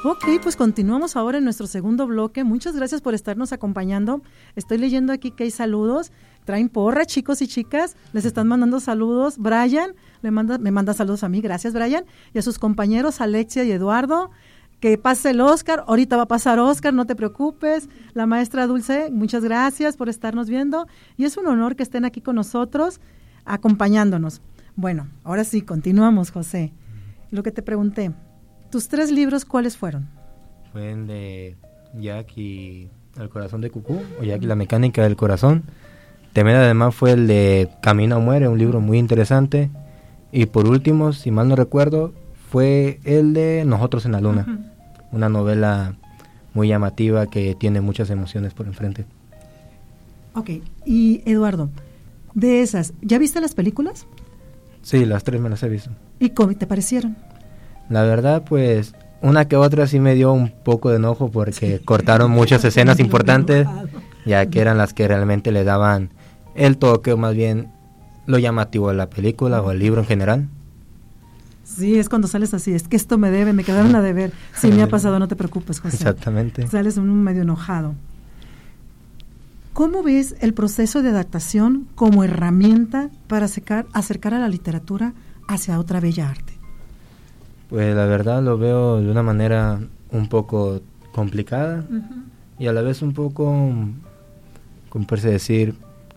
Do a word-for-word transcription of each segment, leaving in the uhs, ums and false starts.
Ok, pues continuamos ahora en nuestro segundo bloque. Muchas gracias por estarnos acompañando. Estoy leyendo aquí que hay saludos. Traen porra, chicos y chicas. Les están mandando saludos. Brian le manda, me manda saludos a mí. Gracias, Brian. Y a sus compañeros, Alexia y Eduardo. Que pase el Oscar. Ahorita va a pasar Oscar, no te preocupes. La maestra Dulce, muchas gracias por estarnos viendo. Y es un honor que estén aquí con nosotros, acompañándonos. Bueno, ahora sí, continuamos, José. Lo que te pregunté. ¿Tus tres libros cuáles fueron? Fue el de Jack y el corazón de Cucú, o Jack y la mecánica del corazón. También además fue el de Camina o muere, un libro muy interesante. Y por último, si mal no recuerdo, fue el de Nosotros en la luna. Uh-huh. Una novela muy llamativa que tiene muchas emociones por enfrente. Ok, y Eduardo, de esas, ¿ya viste las películas? Sí, las tres me las he visto. ¿Y cómo te parecieron? La verdad, pues, una que otra sí me dio un poco de enojo porque sí. cortaron muchas escenas importantes, ya que eran las que realmente le daban el toque, o más bien lo llamativo de la película o el libro en general. Sí, es cuando sales así, es que esto me debe, me quedaron a deber. Sí, me ha pasado, no te preocupes, José. Exactamente. Sales un medio enojado. ¿Cómo ves el proceso de adaptación como herramienta para acercar, acercar a la literatura hacia otra bella arte? Pues la verdad lo veo de una manera un poco complicada uh-huh. y a la vez un poco, como puede decir,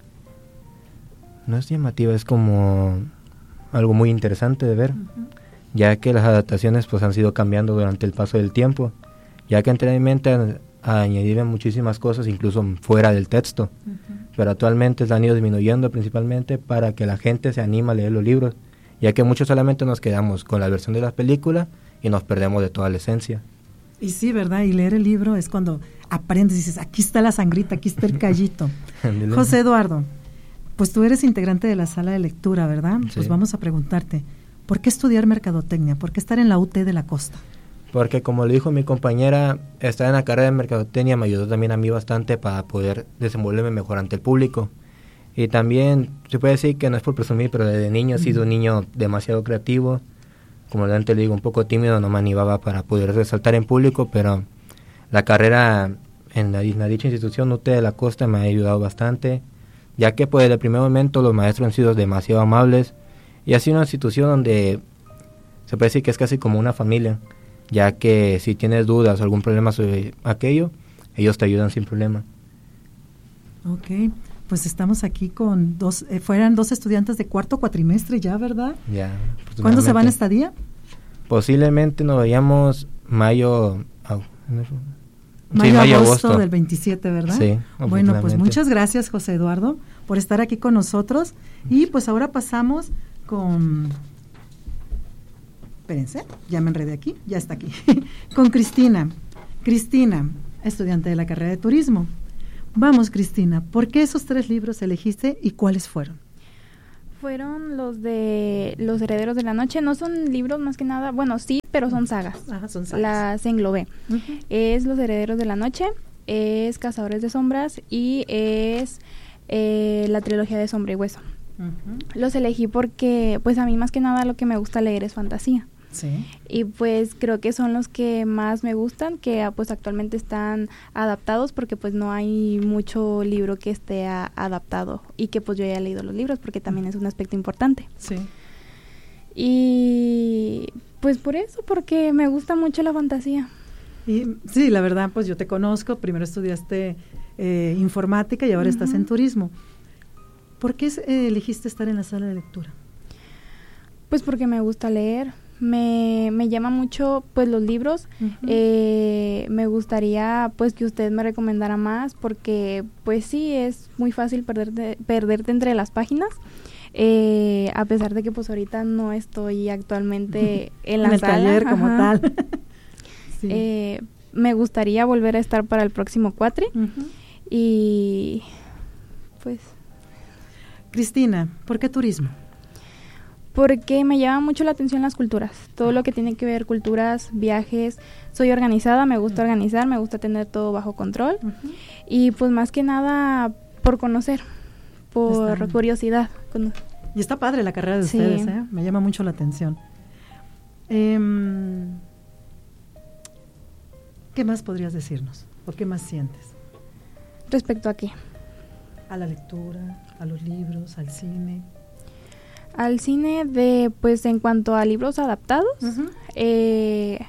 no es llamativa, es como algo muy interesante de ver, uh-huh. ya que las adaptaciones pues han sido cambiando durante el paso del tiempo, ya que anteriormente añadían muchísimas cosas incluso fuera del texto, uh-huh. pero actualmente se han ido disminuyendo principalmente para que la gente se anime a leer los libros, ya que muchos solamente nos quedamos con la versión de la película y nos perdemos de toda la esencia. Y sí, ¿verdad? Y leer el libro es cuando aprendes y dices, aquí está la sangrita, aquí está el callito. José Eduardo, pues tú eres integrante de la sala de lectura, ¿verdad? Sí. Pues vamos a preguntarte, ¿por qué estudiar mercadotecnia? ¿Por qué estar en la U T de la Costa? Porque como lo dijo mi compañera, estar en la carrera de mercadotecnia me ayudó también a mí bastante para poder desenvolverme mejor ante el público. Y también se puede decir que no es por presumir, pero desde niño he sido un niño demasiado creativo. Como antes le digo, un poco tímido, no me animaba para poder resaltar en público, pero la carrera en la, en la dicha institución U T de la Costa me ha ayudado bastante, ya que pues desde el primer momento los maestros han sido demasiado amables y ha sido una institución donde se puede decir que es casi como una familia, ya que si tienes dudas o algún problema sobre aquello, ellos te ayudan sin problema. Ok. Pues estamos aquí con dos, eh, fueran dos estudiantes de cuarto cuatrimestre ya, ¿verdad? Ya. ¿Cuándo se van a esta día? Posiblemente nos vayamos mayo... Oh, mayo, sí, mayo agosto, agosto del veintisiete, ¿verdad? Sí. Bueno, pues muchas gracias, José Eduardo, por estar aquí con nosotros. Y pues ahora pasamos con... Espérense, ya me enredé aquí, ya está aquí. Con Cristina. Cristina, estudiante de la carrera de turismo. Vamos, Cristina, ¿por qué esos tres libros elegiste y cuáles fueron? Fueron los de Los Herederos de la Noche. No son libros más que nada, bueno, sí, pero son sagas. Ajá, son sagas. Las englobé. Uh-huh. Es Los Herederos de la Noche, es Cazadores de Sombras y es eh, la trilogía de Sombra y Hueso. Uh-huh. Los elegí porque, pues a mí más que nada lo que me gusta leer es fantasía. Sí. Y pues creo que son los que más me gustan, que pues actualmente están adaptados, porque pues no hay mucho libro que esté a, adaptado y que pues yo haya leído los libros, porque también es un aspecto importante. Sí. Y pues por eso, porque me gusta mucho la fantasía. Y sí, la verdad, pues yo te conozco, primero estudiaste eh, informática y ahora uh-huh. estás en turismo. ¿Por qué eh, elegiste estar en la sala de lectura? Pues porque me gusta leer. Me, me llama mucho pues los libros. Uh-huh. eh, me gustaría pues que usted me recomendara más, porque pues sí, es muy fácil perderte, perderte entre las páginas, eh, a pesar de que pues ahorita no estoy actualmente en la en el sala, taller como ajá. tal. Sí. eh, me gustaría volver a estar para el próximo cuatri. Uh-huh. Y pues Cristina, ¿por qué turismo? Porque me llama mucho la atención las culturas, todo lo que tiene que ver culturas, viajes. Soy organizada, me gusta uh-huh. organizar, me gusta tener todo bajo control. Uh-huh. Y pues más que nada por conocer, por está curiosidad. Y está padre la carrera de sí. ustedes, ¿eh? Me llama mucho la atención. Eh, ¿Qué más podrías decirnos? ¿O qué más sientes? ¿Respecto a qué? A la lectura, a los libros, al cine. Al cine, de pues en cuanto a libros adaptados, uh-huh. eh,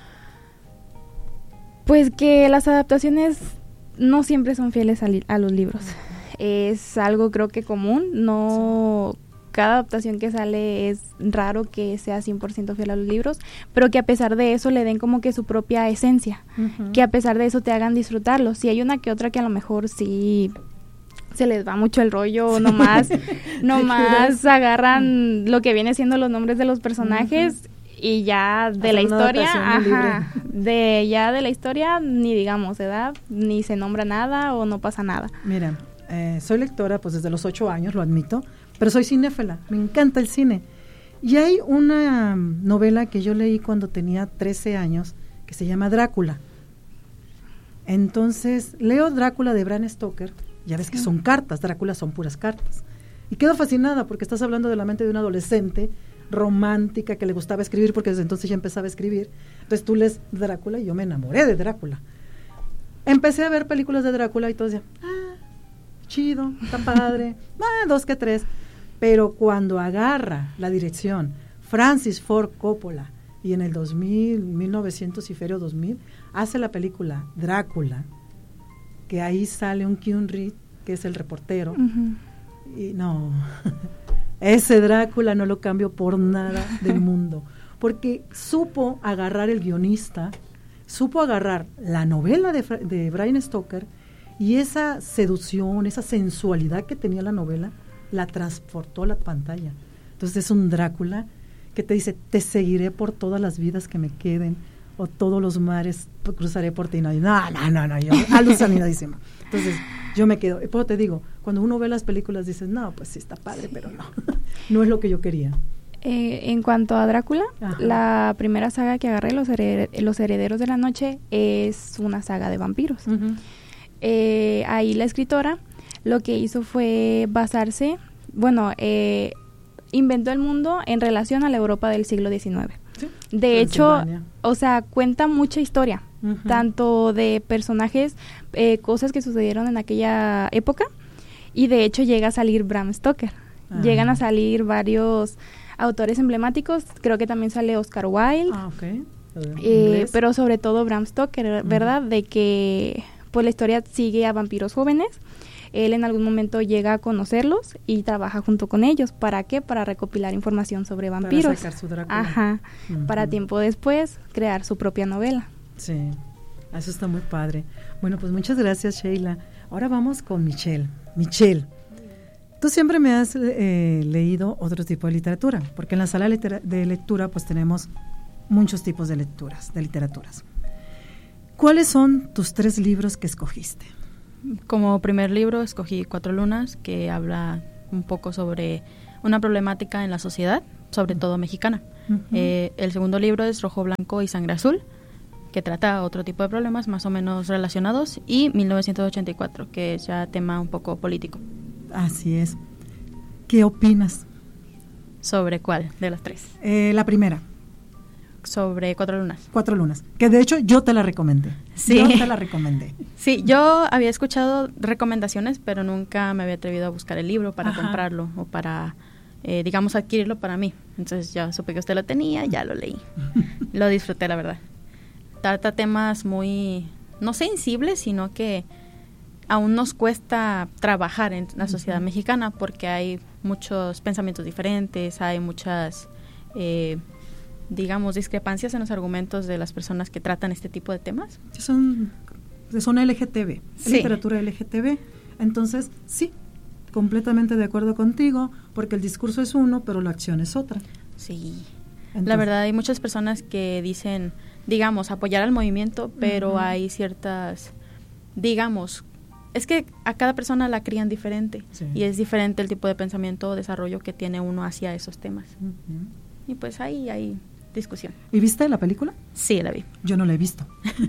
pues que las adaptaciones no siempre son fieles a, li- a los libros. Uh-huh. Es algo creo que común, no... Sí. Cada adaptación que sale es raro que sea cien por ciento fiel a los libros, pero que a pesar de eso le den como que su propia esencia, uh-huh. que a pesar de eso te hagan disfrutarlo. Si hay una que otra que a lo mejor sí se les va mucho el rollo, sí. nomás, nomás agarran lo que viene siendo los nombres de los personajes uh-huh. y ya de Hasta la historia, ajá, de ya de la historia ni digamos, ¿verdad? Ni se nombra nada o no pasa nada. Mira, eh, soy lectora pues desde los ocho años, lo admito, pero soy cinéfila, me encanta el cine. Y hay una novela que yo leí cuando tenía trece años, que se llama Drácula. Entonces, leo Drácula de Bram Stoker, ya ves que son cartas, Drácula son puras cartas. Y quedo fascinada porque estás hablando de la mente de una adolescente romántica que le gustaba escribir, porque desde entonces ya empezaba a escribir. Entonces tú lees Drácula y yo me enamoré de Drácula. Empecé a ver películas de Drácula y todos decían, ah, chido, está padre, ah, dos que tres. Pero cuando agarra la dirección Francis Ford Coppola y en el dos mil, mil novecientos y ferio dos mil, hace la película Drácula, que ahí sale un Keanu Reeves, que es el reportero, uh-huh. y no, ese Drácula no lo cambio por nada del mundo, porque supo agarrar el guionista, supo agarrar la novela de, de Bram Stoker y esa seducción, esa sensualidad que tenía la novela, la transportó a la pantalla. Entonces es un Drácula que te dice, te seguiré por todas las vidas que me queden, o todos los mares cruzaré por ti. No, no, no, no, yo alucinadísima. Entonces yo me quedo, pues te digo, cuando uno ve las películas dices, no, pues sí está padre, pero no, no es lo que yo quería. Eh, en cuanto a Drácula, Ajá. la primera saga que agarré, Los, hered- Los Herederos de la Noche, es una saga de vampiros. Uh-huh. Eh, ahí la escritora lo que hizo fue basarse, bueno, eh, inventó el mundo en relación a la Europa del siglo diecinueve. Sí, de hecho, o sea, cuenta mucha historia, uh-huh. tanto de personajes, eh, cosas que sucedieron en aquella época, y de hecho llega a salir Bram Stoker. Uh-huh. Llegan a salir varios autores emblemáticos, creo que también sale Oscar Wilde, ah, okay. eh, pero sobre todo Bram Stoker, ¿verdad? Uh-huh. De que pues la historia sigue a vampiros jóvenes. Él en algún momento llega a conocerlos y trabaja junto con ellos. ¿Para qué? Para recopilar información sobre vampiros. Para sacar su Drácula. Ajá. Uh-huh. Para tiempo después crear su propia novela. Sí, eso está muy padre. Bueno, pues muchas gracias, Sheila. Ahora vamos con Michelle. Michelle, tú siempre me has eh, leído otro tipo de literatura, porque en la sala litera- de lectura pues tenemos muchos tipos de lecturas, de literaturas. ¿Cuáles son tus tres libros que escogiste? Como primer libro escogí Cuatro Lunas, que habla un poco sobre una problemática en la sociedad, sobre todo mexicana. Uh-huh. Eh, el segundo libro es Rojo, Blanco y Sangre Azul, que trata otro tipo de problemas más o menos relacionados, y mil novecientos ochenta y cuatro, que es ya tema un poco político. Así es. ¿Qué opinas? ¿Sobre cuál de las tres? Eh, la primera. Sobre Cuatro Lunas. Cuatro Lunas, que de hecho yo te la recomendé. Sí. Yo te la recomendé. Sí, yo había escuchado recomendaciones, pero nunca me había atrevido a buscar el libro para Ajá. comprarlo o para, eh, digamos, adquirirlo para mí. Entonces ya supe que usted lo tenía, ya lo leí. Lo disfruté, la verdad. Trata temas muy, no sensibles, sino que aún nos cuesta trabajar en la sociedad uh-huh. mexicana, porque hay muchos pensamientos diferentes, hay muchas... Eh, digamos, discrepancias en los argumentos de las personas que tratan este tipo de temas. Son, son L G T B, sí. literatura L G T B. Entonces, sí, completamente de acuerdo contigo, porque el discurso es uno, pero la acción es otra. Sí. Entonces, la verdad, hay muchas personas que dicen, digamos, apoyar al movimiento, pero uh-huh. hay ciertas, digamos, es que a cada persona la crían diferente, sí. y es diferente el tipo de pensamiento o desarrollo que tiene uno hacia esos temas. Uh-huh. Y pues ahí hay discusión. ¿Y viste la película? Sí, la vi. Yo no la he visto.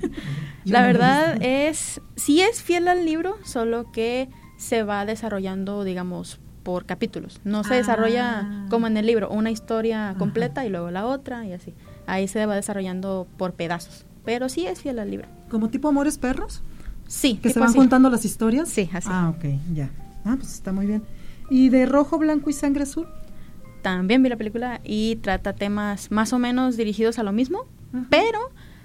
la no verdad la es, sí es fiel al libro, solo que se va desarrollando, digamos, por capítulos. No se ah. desarrolla como en el libro, una historia completa Ajá. y luego la otra y así. Ahí se va desarrollando por pedazos. pero sí es fiel al libro. ¿Como tipo Amores Perros? Sí. ¿Que se van así juntando las historias? Sí, así. Ah, ok, ya. Ah, pues está muy bien. ¿Y de Rojo, Blanco y Sangre Azul? También vi la película y trata temas más o menos dirigidos a lo mismo, uh-huh. pero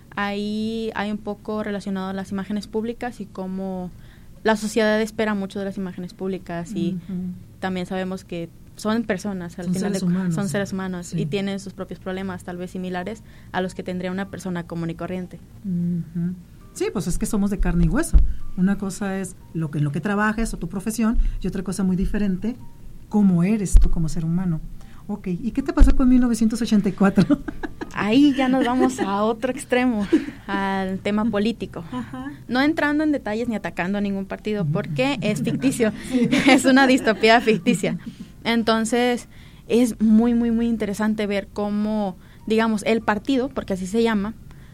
ahí hay un poco relacionado a las imágenes públicas y cómo la sociedad espera mucho de las imágenes públicas y uh-huh. también sabemos que son personas, al son final seres de, humanos, son sí. seres humanos sí. y tienen sus propios problemas, tal vez similares a los que tendría una persona común y corriente. Uh-huh. Sí, pues es que somos de carne y hueso. Una cosa es lo que en lo que trabajas o tu profesión y otra cosa muy diferente, cómo eres tú como ser humano. Ok, ¿y qué te pasó con mil novecientos ochenta y cuatro? Ahí ya nos vamos a otro extremo, al tema político. Ajá. No entrando en detalles ni atacando a ningún partido, porque es ficticio, sí. es una distopía ficticia. Entonces, es muy, muy, muy interesante ver cómo, digamos, el partido, porque así se llama,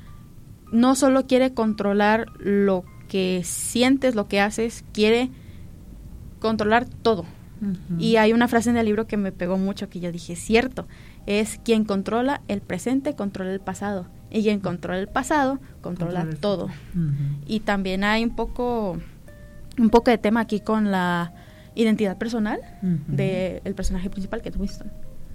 no solo quiere controlar lo que sientes, lo que haces, quiere controlar todo. Uh-huh. Y hay una frase en el libro que me pegó mucho, que yo dije, cierto, es quien controla el presente, controla el pasado, y quien controla el pasado, controla, controla todo. Uh-huh. Y también hay un poco, un poco de tema aquí con la identidad personal uh-huh. del personaje principal, que es Winston.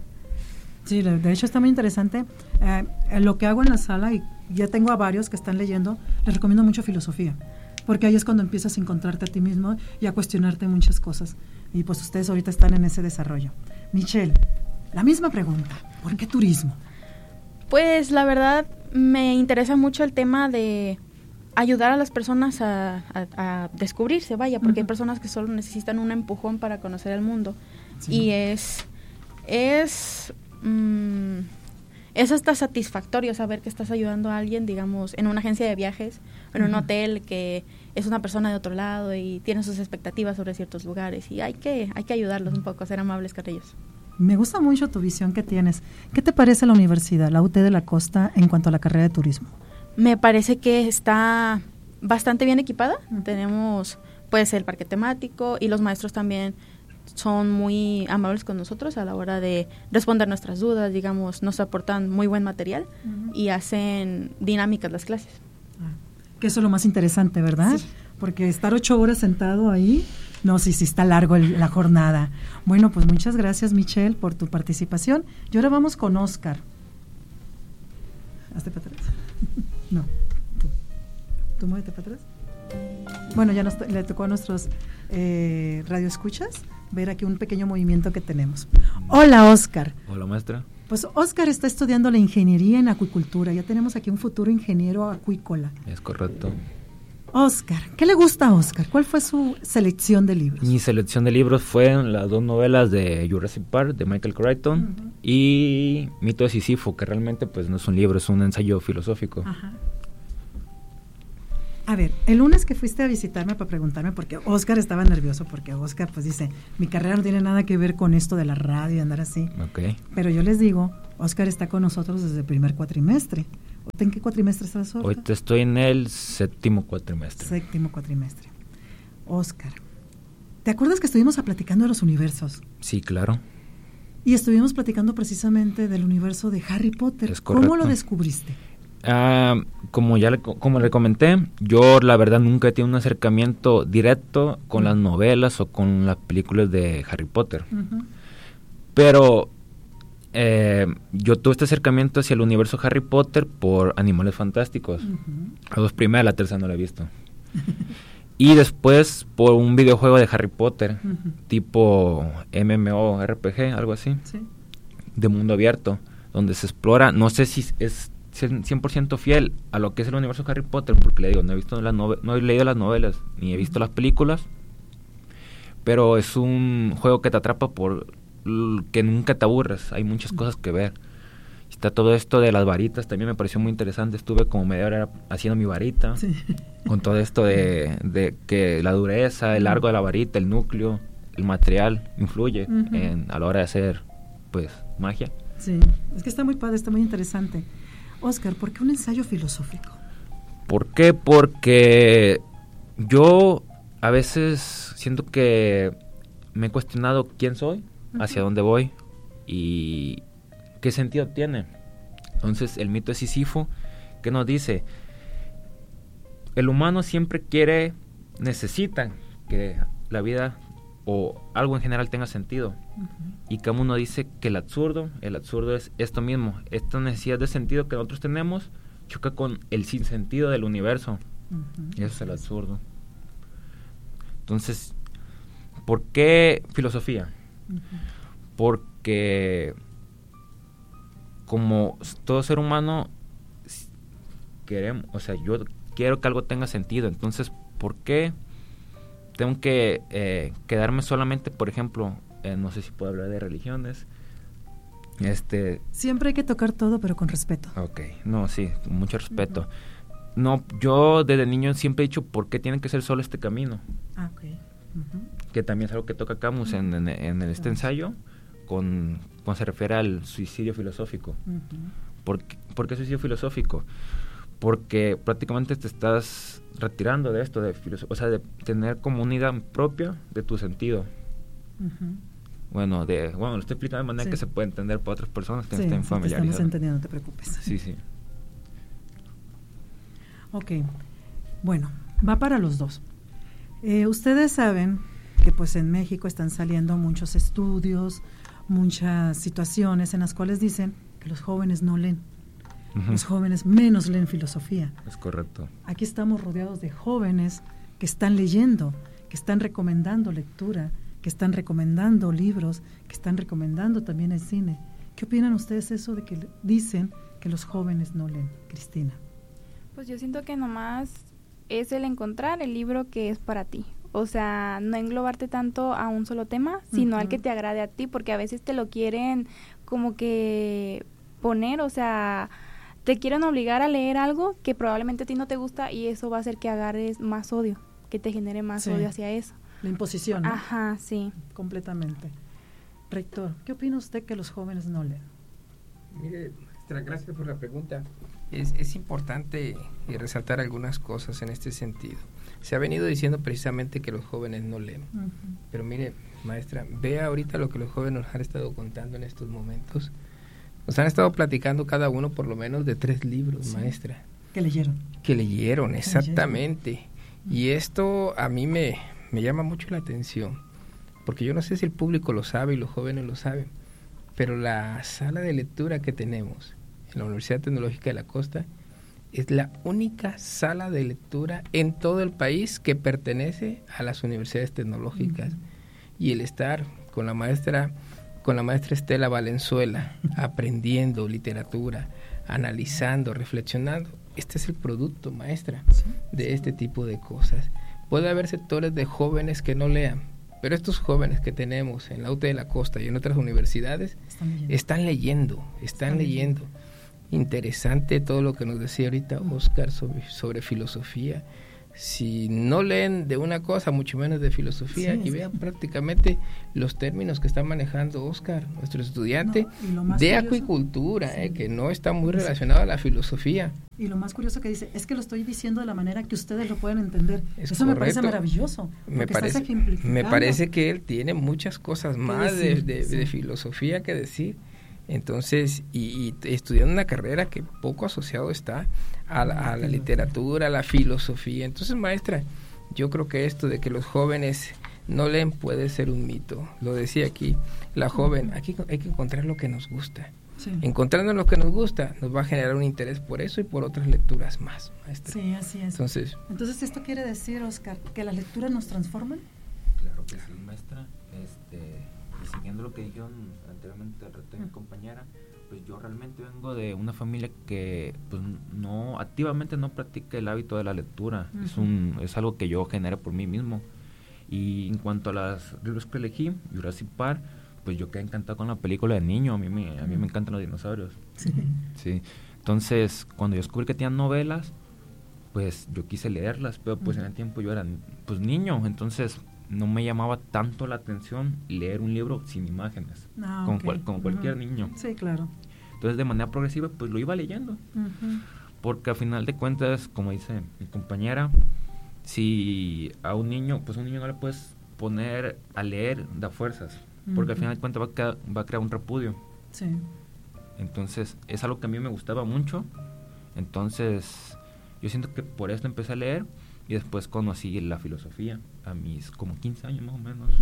Sí, de hecho está muy interesante. Eh, lo que hago en la sala, y ya tengo a varios que están leyendo, les recomiendo mucho filosofía, porque ahí es cuando empiezas a encontrarte a ti mismo y a cuestionarte muchas cosas. Y pues ustedes ahorita están en ese desarrollo. Michelle, la misma pregunta, ¿por qué turismo? Pues la verdad me interesa mucho el tema de ayudar a las personas a, a, a descubrirse, vaya, porque uh-huh. hay personas que solo necesitan un empujón para conocer el mundo. Sí. Y es, es, mmm, es hasta satisfactorio saber que estás ayudando a alguien, digamos, en una agencia de viajes, en uh-huh. un hotel que es una persona de otro lado y tiene sus expectativas sobre ciertos lugares y hay que, hay que ayudarlos un poco, ser amables con ellos. Me gusta mucho tu visión que tienes. ¿Qué te parece la universidad, la U T de la Costa, en cuanto a la carrera de turismo? Me parece que está bastante bien equipada. Uh-huh. Tenemos pues el parque temático y los maestros también son muy amables con nosotros a la hora de responder nuestras dudas, digamos, nos aportan muy buen material uh-huh. y hacen dinámicas las clases. Ah, que eso es lo más interesante, ¿verdad? Sí. Porque estar ocho horas sentado ahí, no, sí, sí está largo el, la jornada. Bueno, pues muchas gracias, Michelle, por tu participación. Y ahora vamos con Oscar. Hazte para atrás. No, tú. ¿Tú muévete para atrás? Bueno, ya nos to- le tocó a nuestros eh, radioescuchas ver aquí un pequeño movimiento que tenemos. Hola, Oscar. Hola, maestra. Pues Oscar está estudiando la ingeniería en acuicultura. Ya tenemos aquí un futuro ingeniero acuícola. Es correcto. Oscar, ¿qué le gusta a Oscar? ¿Cuál fue su selección de libros? Mi selección de libros fueron las dos novelas de Jurassic Park, de Michael Crichton, uh-huh. y Mito de Sísifo, que realmente pues no es un libro, es un ensayo filosófico. Ajá. A ver, el lunes que fuiste a visitarme para preguntarme, porque Oscar estaba nervioso, porque Oscar pues dice, mi carrera no tiene nada que ver con esto de la radio y andar así. Okay. Pero yo les digo, Oscar está con nosotros desde el primer cuatrimestre. ¿En qué cuatrimestre estás, Oscar? Ahorita estoy en el séptimo cuatrimestre. Séptimo cuatrimestre. Oscar, ¿te acuerdas que estuvimos a platicando de los universos? Sí, claro. Y estuvimos platicando precisamente del universo de Harry Potter. Es correcto. ¿Cómo lo descubriste? Uh, como ya le, como le comenté, yo la verdad nunca he tenido un acercamiento directo con uh-huh. las novelas o con las películas de Harry Potter. Uh-huh. Pero eh, yo tuve este acercamiento hacia el universo Harry Potter por Animales Fantásticos. Uh-huh. Las dos primeras, la tercera no la he visto. Y después por un videojuego de Harry Potter, uh-huh. tipo M M O R P G, algo así, ¿sí? De mundo abierto, donde se explora, no sé si es cien por ciento fiel a lo que es el universo Harry Potter, porque le digo, no he visto las nove- no he leído las novelas, ni he visto las películas, pero es un juego que te atrapa por l- que nunca te aburres, hay muchas cosas que ver. Está todo esto de las varitas, también me pareció muy interesante, estuve como media hora haciendo mi varita, sí. Con todo esto de, de que la dureza, el largo de la varita, el núcleo, el material influye uh-huh. en, a la hora de hacer, pues, magia. Sí, es que está muy padre, está muy interesante. Oscar, ¿por qué un ensayo filosófico? ¿Por qué? Porque yo a veces siento que me he cuestionado quién soy, uh-huh. hacia dónde voy y qué sentido tiene. Entonces, el mito de Sísifo, ¿qué nos dice? el humano siempre quiere, necesita que la vida o algo en general tenga sentido. Uh-huh. Y Camus dice que el absurdo, el absurdo es esto mismo, esta necesidad de sentido que nosotros tenemos choca con el sinsentido del universo. Uh-huh. Y eso es el absurdo. Entonces, ¿por qué filosofía? Uh-huh. Porque como todo ser humano queremos, o sea, yo quiero que algo tenga sentido, entonces, ¿por qué tengo que eh, quedarme solamente, por ejemplo, eh, no sé si puedo hablar de religiones? Este, siempre hay que tocar todo, pero con respeto. Ok, no, sí, con mucho respeto. Uh-huh. No, yo desde niño siempre he dicho, ¿por qué tiene que ser solo este camino? Ah, ok. Uh-huh. Que también es algo que toca Camus uh-huh. en, en, en este uh-huh. ensayo, con, cuando se refiere al suicidio filosófico. Uh-huh. ¿Por, ¿Por qué suicidio filosófico? Porque prácticamente te estás retirando de esto, de filoso- o sea, de tener como una idea propia de tu sentido. Uh-huh. Bueno, de, bueno, lo estoy explicando de manera sí. que se puede entender por otras personas que sí, no estén sí, familiarizadas. Te estamos entendiendo, no te preocupes. Sí, sí. Ok, bueno, va para los dos. Eh, ustedes saben que pues en México están saliendo muchos estudios, muchas situaciones en las cuales dicen que los jóvenes no leen. Uh-huh. Los jóvenes menos leen filosofía. Es correcto. Aquí estamos rodeados de jóvenes que están leyendo, que están recomendando lectura, que están recomendando libros, que están recomendando también el cine. ¿Qué opinan ustedes eso de que dicen que los jóvenes no leen? Cristina. Pues yo siento que nomás es el encontrar el libro que es para ti. O sea, no englobarte tanto a un solo tema, sino uh-huh. al que te agrade a ti, porque a veces te lo quieren como que poner, o sea, te quieren obligar a leer algo que probablemente a ti no te gusta y eso va a hacer que agarres más odio, que te genere más sí. odio hacia eso. La imposición, ¿no? Ajá, sí. Completamente. Rector, ¿qué opina usted que los jóvenes no leen? Mire, maestra, gracias por la pregunta. Es, es importante eh, resaltar algunas cosas en este sentido. Se ha venido diciendo precisamente que los jóvenes no leen. Uh-huh. Pero mire, maestra, vea ahorita lo que los jóvenes nos han estado contando en estos momentos. Nos han estado platicando cada uno por lo menos de tres libros, sí. maestra. ¿Que leyeron? Que leyeron, exactamente. leyeron. Y esto a mí me, me llama mucho la atención, porque yo no sé si el público lo sabe y los jóvenes lo saben, pero la sala de lectura que tenemos en la Universidad Tecnológica de la Costa es la única sala de lectura en todo el país que pertenece a las universidades tecnológicas. Uh-huh. Y el estar con la maestra con la maestra Estela Valenzuela, aprendiendo literatura, analizando, reflexionando, este es el producto, maestra, ¿sí? de este tipo de cosas. Puede haber sectores de jóvenes que no lean, pero estos jóvenes que tenemos en la U T de la Costa y en otras universidades están leyendo, están leyendo. Están están leyendo. Interesante todo lo que nos decía ahorita Oscar sobre, sobre filosofía. Si no leen de una cosa, mucho menos de filosofía, sí, y sí. vean prácticamente los términos que está manejando Oscar, nuestro estudiante no, de curioso, acuicultura, sí. eh, que no está muy relacionado a la filosofía. Y lo más curioso que dice, es que lo estoy diciendo de la manera que ustedes lo pueden entender. Es Eso correcto. Me parece maravilloso. Me parece, me parece que él tiene muchas cosas más decir, de, de, sí. de filosofía que decir. Entonces, y, y estudiando una carrera que poco asociado está a la, a la literatura, a la filosofía. Entonces, maestra, yo creo que esto de que los jóvenes no leen puede ser un mito. Lo decía aquí, la joven, aquí hay que encontrar lo que nos gusta. Sí. Encontrando lo que nos gusta, nos va a generar un interés por eso y por otras lecturas más, maestra. Sí, así es. Entonces, Entonces ¿esto quiere decir, Oscar, que las lecturas nos transforman? Claro que sí, maestra. Este... Y siguiendo lo que dijo anteriormente mi compañera, pues yo realmente vengo de una familia que pues no activamente no practica el hábito de la lectura. Uh-huh. Es un es algo que yo generé por mí mismo. Y en cuanto a los libros que elegí, Jurassic Park, pues yo quedé encantado con la película de niño. A mí me a mí me encantan los dinosaurios. Sí. Sí. Entonces, cuando yo descubrí que tenían novelas, pues yo quise leerlas, pero pues uh-huh. en el tiempo yo era pues niño, entonces no me llamaba tanto la atención leer un libro sin imágenes, ah, como, okay. cual, como uh-huh. cualquier niño. Sí, claro. Entonces, de manera progresiva, pues lo iba leyendo. Uh-huh. Porque al final de cuentas, como dice mi compañera, si a un niño, pues a un niño no le puedes poner a leer da fuerzas, uh-huh. porque al final de cuentas va a, quedar, va a crear un repudio. Sí. Entonces, es algo que a mí me gustaba mucho. Entonces, Yo siento que por eso empecé a leer y después conocí la filosofía a mis como quince años más o menos.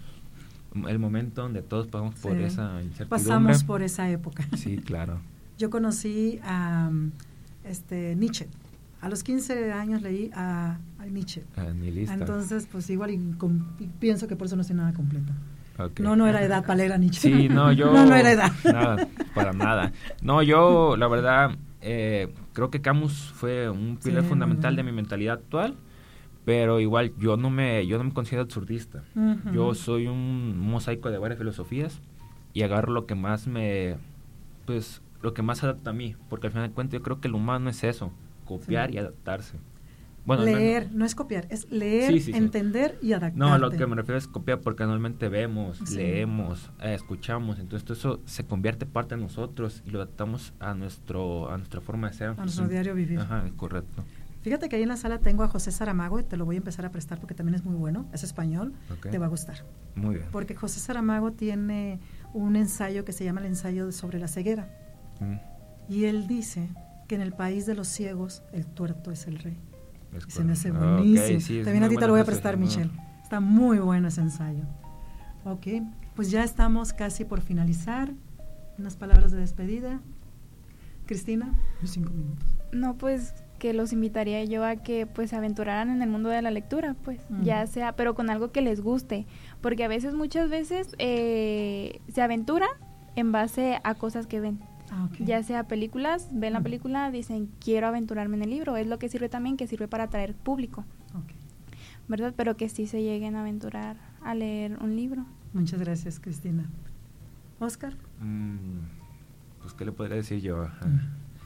Sí. El momento donde todos pasamos por sí. esa incertidumbre. Pasamos por esa época. Sí, claro. Yo conocí a este, Nietzsche. A los quince años leí a, a Nietzsche. Ah, entonces, pues igual y, com, y pienso que por eso no estoy nada completa. Okay. No, no era edad para leer a Nietzsche. Sí, no, yo... no, no era edad. Nada, para nada. No, yo, la verdad, eh, creo que Camus fue un pilar sí, fundamental de mi mentalidad actual, pero igual yo no me yo no me considero absurdista. Uh-huh. Yo soy un mosaico de varias filosofías y agarro lo que más me... pues, lo que más se adapta a mí, porque al final de cuentas yo creo que el humano es eso, copiar sí. y adaptarse. Bueno, leer, no, no es copiar, es leer, sí, sí, sí. entender y adaptarte. No, lo que me refiero es copiar porque normalmente vemos, sí. leemos, eh, escuchamos, entonces todo eso se convierte parte de nosotros y lo adaptamos a nuestro a nuestra forma de ser. A nuestro diario vivir. Ajá, correcto. Fíjate que ahí en la sala tengo a José Saramago, y te lo voy a empezar a prestar porque también es muy bueno, es español, okay. te va a gustar. Muy bien. Porque José Saramago tiene un ensayo que se llama el ensayo sobre la ceguera. Mm. Y él dice que en el país de los ciegos el tuerto es el rey. Y se me hace buenísimo. Okay, sí, también a ti te lo voy a prestar, Michelle. Está muy bueno ese ensayo. Ok, pues ya estamos casi por finalizar. Unas palabras de despedida. Cristina, cinco minutos. No, pues que los invitaría yo a que pues se aventuraran en el mundo de la lectura, pues, uh-huh. ya sea, pero con algo que les guste, porque a veces, muchas veces, eh, se aventuran en base a cosas que ven. Ah, okay. Ya sea películas, ven la película, dicen quiero aventurarme en el libro, es lo que sirve también, que sirve para atraer público, okay. ¿verdad? Pero que sí se lleguen a aventurar a leer un libro. Muchas gracias, Cristina. Oscar. Mm, pues qué le podría decir yo. Mm.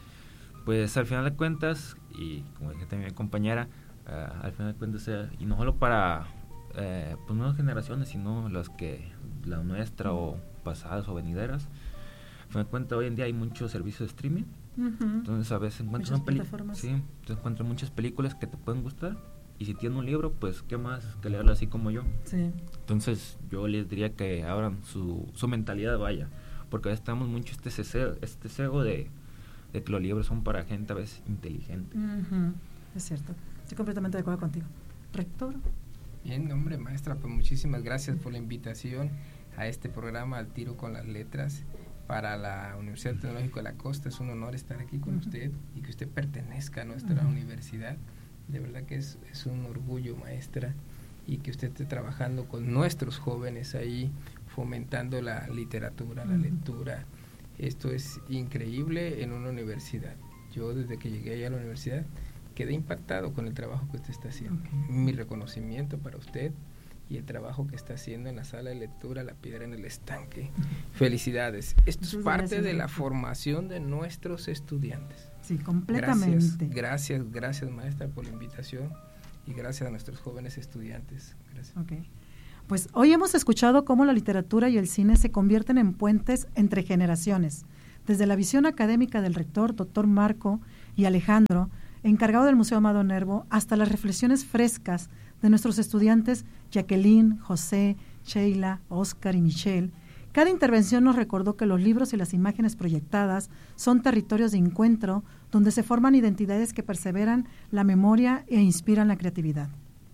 Pues al final de cuentas, y como dije también mi compañera, uh, al final de cuentas, uh, y no solo para uh, pues nuevas generaciones, sino las que la nuestra mm. o pasadas o venideras. Me cuenta, hoy en día hay muchos servicios de streaming, uh-huh. entonces a veces encuentras una peli- sí, entonces encuentras muchas películas que te pueden gustar, y si tienes un libro, pues qué más que leerlo así como yo. Sí. Entonces yo les diría que abran su, su mentalidad, vaya, porque a veces tenemos mucho este cego, este cego de, de que los libros son para gente a veces inteligente. Uh-huh. Es cierto, estoy completamente de acuerdo contigo. Rector. Bien, hombre, maestra, pues muchísimas gracias por la invitación a este programa Al Tiro con las Letras. Para la Universidad Tecnológica de la Costa es un honor estar aquí con uh-huh. usted y que usted pertenezca a nuestra uh-huh. universidad. De verdad que es, es un orgullo, maestra, y que usted esté trabajando con nuestros jóvenes ahí, fomentando la literatura, uh-huh. la lectura. Esto es increíble en una universidad. Yo desde que llegué allá a la universidad quedé impactado con el trabajo que usted está haciendo. Okay. Mi reconocimiento para usted y el trabajo que está haciendo en la sala de lectura La Piedra en el Estanque. Felicidades. Esto es parte gracias, de la formación de nuestros estudiantes. Sí, completamente. Gracias, gracias, gracias maestra por la invitación y gracias a nuestros jóvenes estudiantes. Gracias. Okay. Pues hoy hemos escuchado cómo la literatura y el cine se convierten en puentes entre generaciones. Desde la visión académica del rector, doctor Marco y Alejandro, encargado del Museo Amado Nervo, hasta las reflexiones frescas de nuestros estudiantes Jacqueline, José, Sheila, Oscar y Michelle. Cada intervención nos recordó que los libros y las imágenes proyectadas son territorios de encuentro donde se forman identidades que perseveran la memoria e inspiran la creatividad.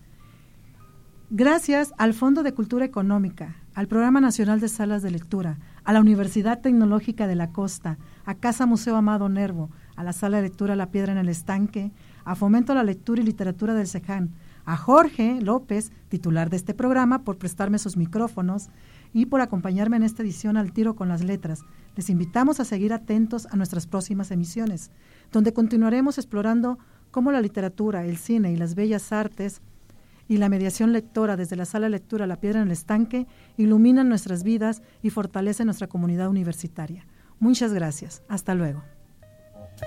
Gracias al Fondo de Cultura Económica, al Programa Nacional de Salas de Lectura, a la Universidad Tecnológica de la Costa, a Casa Museo Amado Nervo, a la Sala de Lectura La Piedra en el Estanque, a Fomento a la Lectura y Literatura del CEJAN, a Jorge López, titular de este programa, por prestarme sus micrófonos y por acompañarme en esta edición Al Tiro con las Letras. Les invitamos a seguir atentos a nuestras próximas emisiones, donde continuaremos explorando cómo la literatura, el cine y las bellas artes y la mediación lectora desde la Sala de Lectura La Piedra en el Estanque iluminan nuestras vidas y fortalecen nuestra comunidad universitaria. Muchas gracias. Hasta luego.